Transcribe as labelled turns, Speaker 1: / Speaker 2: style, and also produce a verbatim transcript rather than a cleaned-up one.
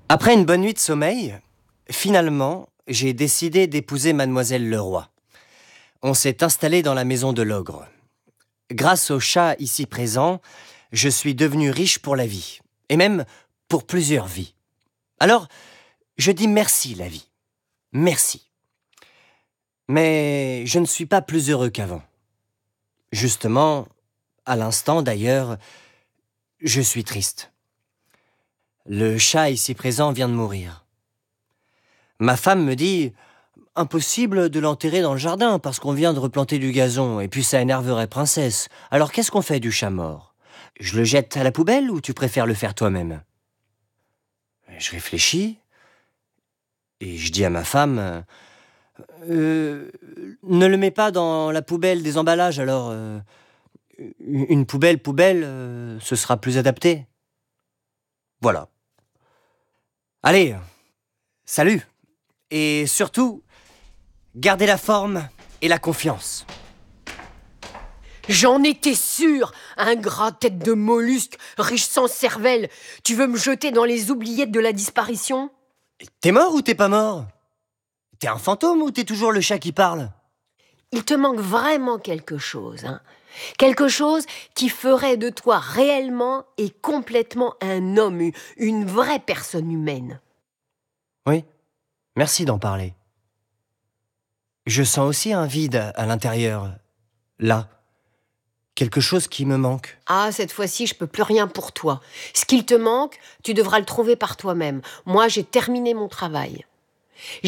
Speaker 1: Après une bonne nuit de sommeil, finalement, j'ai décidé d'épouser Mademoiselle Leroy. On s'est installé dans la maison de l'ogre. Grâce au chat ici présent, je suis devenu riche pour la vie, et même pour plusieurs vies. Alors, je dis merci la vie. Merci. Mais je ne suis pas plus heureux qu'avant. Justement, à l'instant d'ailleurs, je suis triste. Le chat ici présent vient de mourir. Ma femme me dit « Impossible de l'enterrer dans le jardin parce qu'on vient de replanter du gazon et puis ça énerverait Princesse. Alors qu'est-ce qu'on fait du chat mort? Je le jette à la poubelle ou tu préfères le faire toi-même » Je réfléchis et je dis à ma femme euh, « Ne le mets pas dans la poubelle des emballages alors... Euh, une poubelle poubelle, euh, ce sera plus adapté. » Voilà. Allez, salut. Et surtout, gardez la forme et la confiance.
Speaker 2: J'en étais sûre, un gras tête de mollusque, riche sans cervelle. Tu veux me jeter dans les oubliettes de la disparition?
Speaker 1: T'es mort ou t'es pas mort? T'es un fantôme ou t'es toujours le chat qui parle?
Speaker 2: Il te manque vraiment quelque chose, hein? Quelque chose qui ferait de toi réellement et complètement un homme, une vraie personne humaine.
Speaker 1: Oui, merci d'en parler. Je sens aussi un vide à l'intérieur, là. Quelque chose qui me manque.
Speaker 2: Ah, cette fois-ci, je peux plus rien pour toi. Ce qu'il te manque, tu devras le trouver par toi-même. Moi, j'ai terminé mon travail.